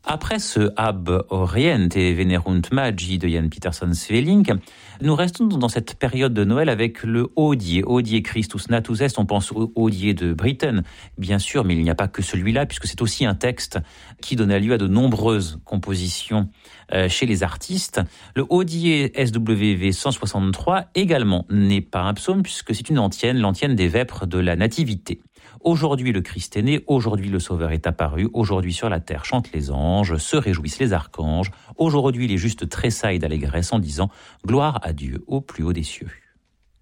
Après ce Ab Oriente Venerunt Magi de Jan Pietersson Svelink, nous restons dans cette période de Noël avec le Hodie Christus Natus Est. On pense au Hodie de Britten, bien sûr, mais il n'y a pas que celui-là, puisque c'est aussi un texte qui donna lieu à de nombreuses compositions chez les artistes. Le Hodie SWV 163 également n'est pas un psaume, puisque c'est une antienne, l'antienne des vêpres de la Nativité. Aujourd'hui le Christ est né, aujourd'hui le Sauveur est apparu, aujourd'hui sur la terre chantent les anges, se réjouissent les archanges, aujourd'hui les justes tressaillent d'allégresse en disant « Gloire à Dieu au plus haut des cieux ».